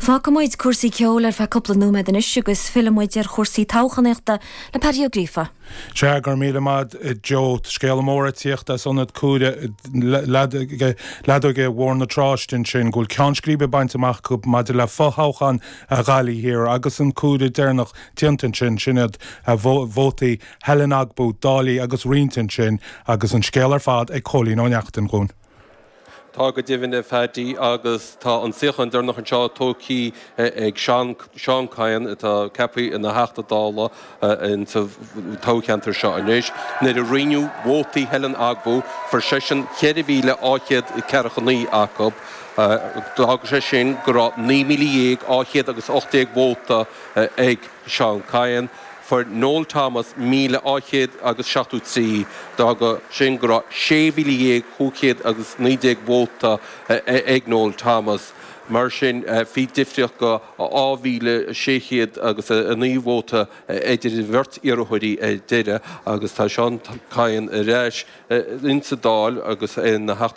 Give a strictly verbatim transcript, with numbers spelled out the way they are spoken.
Fá go muid cuasaí ceol ar fe coppla nóiméad an iste agus filmmuid ar chósaí táchanéachta le peiriogrífa. Se gur míle mad Jo scéal móra tíochta sonnad cúide leadóige bhórna trástin sin gúil ceanscríbe baint amach cúb mad le fóthchan a gálaí hir agus an cúide déirnach tiantain sin sinad a bhótaí Helen Agbú dálaí agus riantain sin agus an scéalar fad ag cholín óneachtain gún. Tá go dtíhanna fetí agus tá an siochan dar nach an seo tócí ag Seán Cain tá cepaí in na heachta dála in tóceantar seo anéis. Nid a riú bhótaí Helen Agbú for sesin cheir bhíle áchéad ceirchaní acob. Dágus sé sin go ní millií áchéad agus ochtaíag bhóta ag Seán Cain. For Noel Thomas míle áchéad agus seachtú trí dá go sin go sé bhílií chúchéad agus nídéag bhóta ag Noel Thomas. Mar sin fí difrioch go ábhíle séchéad agus a níomhóta idir bhirt iarthuirí deire agus tá Seán Cain a réis insa dáil agus in na